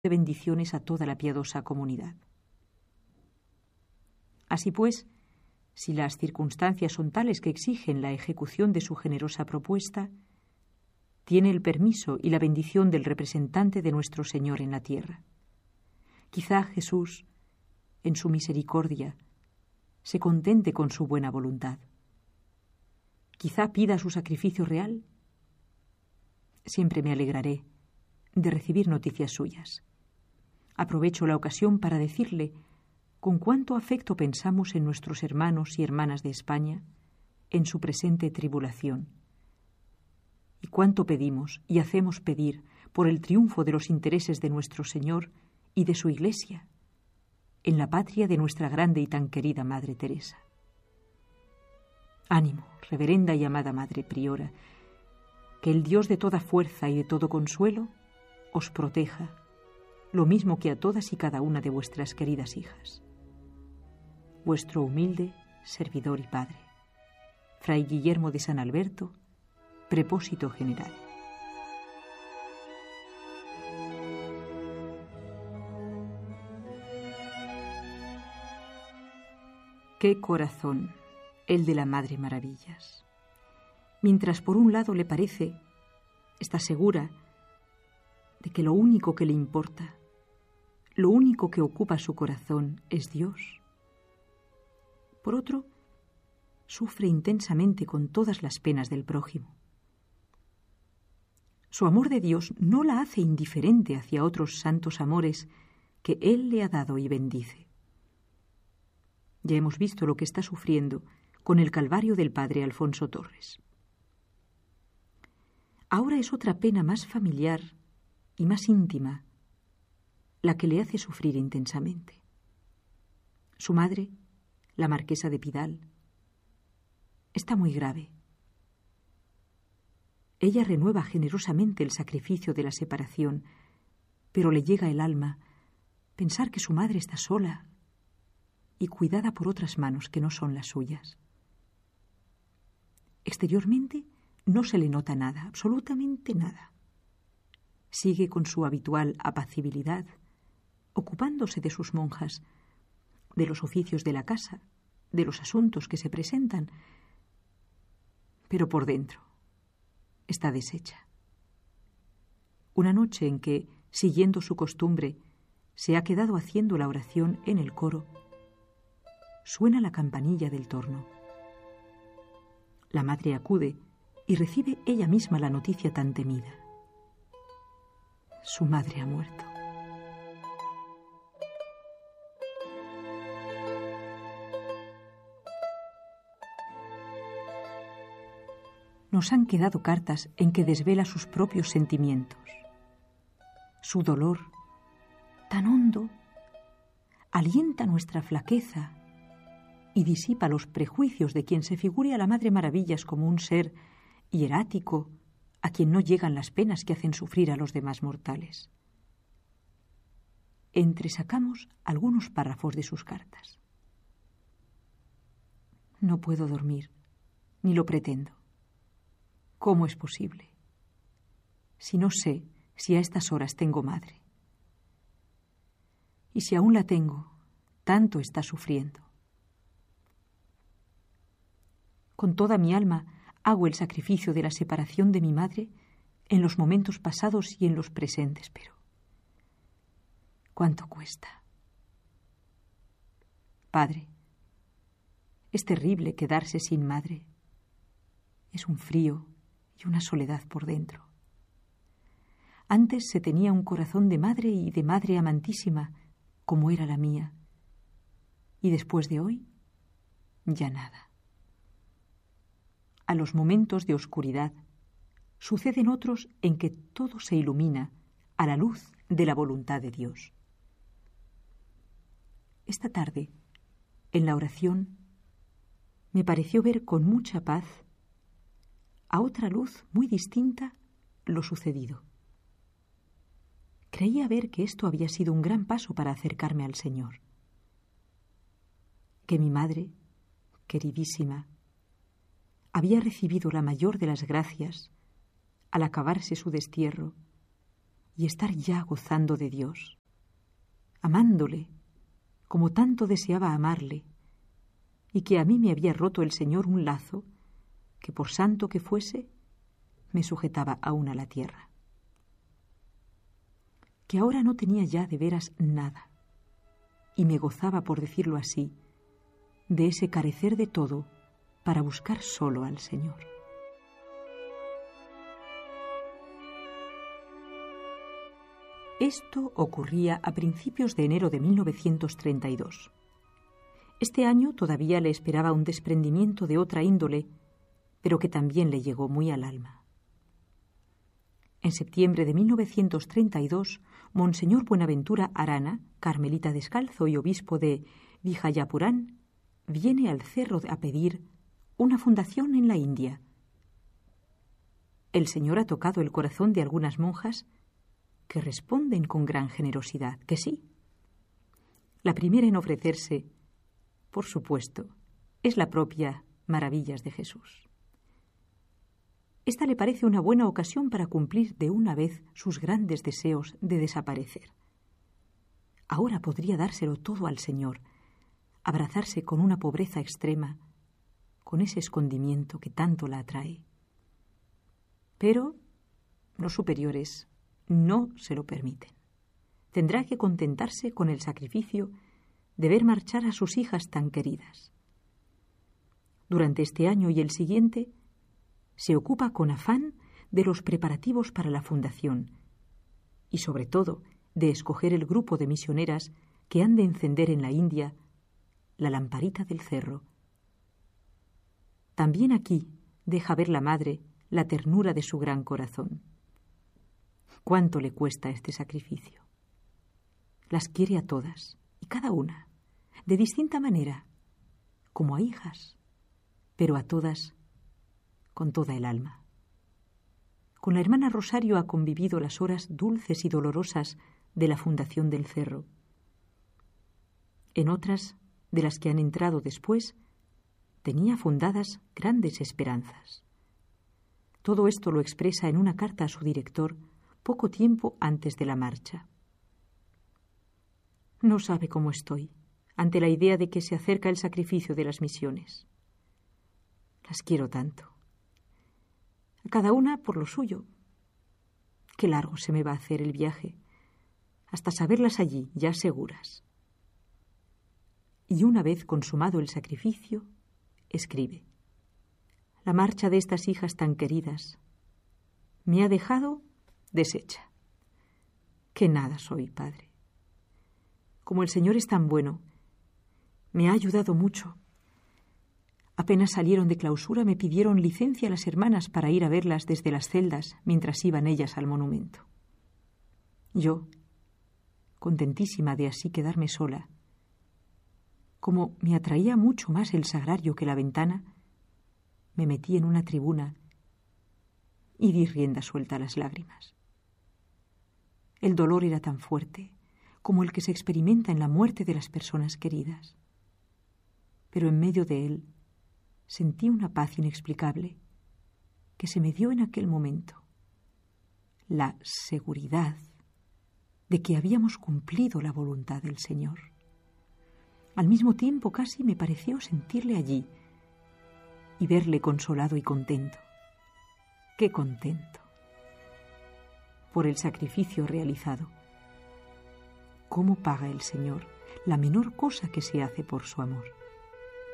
de bendiciones a toda la piadosa comunidad. Así pues, si las circunstancias son tales que exigen la ejecución de su generosa propuesta, tiene el permiso y la bendición del representante de nuestro Señor en la tierra. Quizá Jesús, en su misericordia, se contente con su buena voluntad. Quizá pida su sacrificio real. Siempre me alegraré de recibir noticias suyas. Aprovecho la ocasión para decirle con cuánto afecto pensamos en nuestros hermanos y hermanas de España, en su presente tribulación, y cuánto pedimos y hacemos pedir por el triunfo de los intereses de nuestro Señor y de su Iglesia, en la patria de nuestra grande y tan querida Madre Teresa. Ánimo, reverenda y amada Madre Priora, que el Dios de toda fuerza y de todo consuelo os proteja, lo mismo que a todas y cada una de vuestras queridas hijas. Vuestro humilde servidor y padre, Fray Guillermo de San Alberto, Prepósito General. Qué corazón el de la Madre Maravillas. Mientras por un lado le parece, está segura de que lo único que le importa, lo único que ocupa su corazón es Dios. Por otro, sufre intensamente con todas las penas del prójimo. Su amor de Dios no la hace indiferente hacia otros santos amores que Él le ha dado y bendice. Ya hemos visto lo que está sufriendo con el calvario del padre Alfonso Torres. Ahora es otra pena más familiar y más íntima la que le hace sufrir intensamente. Su madre, la marquesa de Pidal, está muy grave. Ella renueva generosamente el sacrificio de la separación, pero le llega el alma pensar que su madre está sola y cuidada por otras manos que no son las suyas. Exteriormente no se le nota nada, absolutamente nada. Sigue con su habitual apacibilidad, ocupándose de sus monjas, de los oficios de la casa, de los asuntos que se presentan, pero por dentro está deshecha. Una noche en que, siguiendo su costumbre, se ha quedado haciendo la oración en el coro, suena la campanilla del torno. La madre acude y recibe ella misma la noticia tan temida. Su madre ha muerto. Nos han quedado cartas en que desvela sus propios sentimientos. Su dolor, tan hondo, alienta nuestra flaqueza y disipa los prejuicios de quien se figure a la Madre Maravillas como un ser hierático a quien no llegan las penas que hacen sufrir a los demás mortales. Entresacamos algunos párrafos de sus cartas. No puedo dormir, ni lo pretendo. ¿Cómo es posible? Si no sé si a estas horas tengo madre. Y si aún la tengo, tanto está sufriendo. Con toda mi alma hago el sacrificio de la separación de mi madre en los momentos pasados y en los presentes, pero ¿cuánto cuesta? Padre, es terrible quedarse sin madre. Es un frío y una soledad por dentro. Antes se tenía un corazón de madre y de madre amantísima, como era la mía. Y después de hoy, ya nada. A los momentos de oscuridad suceden otros en que todo se ilumina a la luz de la voluntad de Dios. Esta tarde, en la oración, me pareció ver con mucha paz a otra luz muy distinta lo sucedido. Creía ver que esto había sido un gran paso para acercarme al Señor. Que mi madre, queridísima, había recibido la mayor de las gracias al acabarse su destierro, y estar ya gozando de Dios, amándole como tanto deseaba amarle, y que a mí me había roto el Señor un lazo que, por santo que fuese, me sujetaba aún a la tierra. Que ahora no tenía ya de veras nada, y me gozaba, por decirlo así, de ese carecer de todo para buscar solo al Señor. Esto ocurría a principios de enero de 1932. Este año todavía le esperaba un desprendimiento de otra índole, pero que también le llegó muy al alma. En septiembre de 1932, Monseñor Buenaventura Arana, carmelita descalzo y obispo de Vijayapurán, viene al cerro a pedir una fundación en la India. El Señor ha tocado el corazón de algunas monjas que responden con gran generosidad que sí. La primera en ofrecerse, por supuesto, es la propia Maravillas de Jesús. Esta le parece una buena ocasión para cumplir de una vez sus grandes deseos de desaparecer. Ahora podría dárselo todo al Señor, abrazarse con una pobreza extrema, con ese escondimiento que tanto la atrae. Pero los superiores no se lo permiten. Tendrá que contentarse con el sacrificio de ver marchar a sus hijas tan queridas. Durante este año y el siguiente, se ocupa con afán de los preparativos para la fundación y, sobre todo, de escoger el grupo de misioneras que han de encender en la India la lamparita del cerro. También aquí deja ver la madre la ternura de su gran corazón. ¿Cuánto le cuesta este sacrificio? Las quiere a todas, y cada una, de distinta manera, como a hijas, pero a todas con toda el alma. Con la hermana Rosario ha convivido las horas dulces y dolorosas de la fundación del cerro. En otras, de las que han entrado después, tenía fundadas grandes esperanzas. Todo esto lo expresa en una carta a su director poco tiempo antes de la marcha. No sabe cómo estoy ante la idea de que se acerca el sacrificio de las misiones. Las quiero tanto. A cada una por lo suyo. Qué largo se me va a hacer el viaje, hasta saberlas allí ya seguras. Y una vez consumado el sacrificio, escribe: la marcha de estas hijas tan queridas me ha dejado deshecha. Que nada soy, Padre. Como el Señor es tan bueno, me ha ayudado mucho. Apenas salieron de clausura me pidieron licencia las hermanas para ir a verlas desde las celdas mientras iban ellas al monumento. Yo, contentísima de así quedarme sola, como me atraía mucho más el sagrario que la ventana, me metí en una tribuna y di rienda suelta a las lágrimas. El dolor era tan fuerte como el que se experimenta en la muerte de las personas queridas. Pero en medio de él sentí una paz inexplicable que se me dio en aquel momento. La seguridad de que habíamos cumplido la voluntad del Señor. Al mismo tiempo casi me pareció sentirle allí y verle consolado y contento. ¡Qué contento! Por el sacrificio realizado. ¿Cómo paga el Señor la menor cosa que se hace por su amor?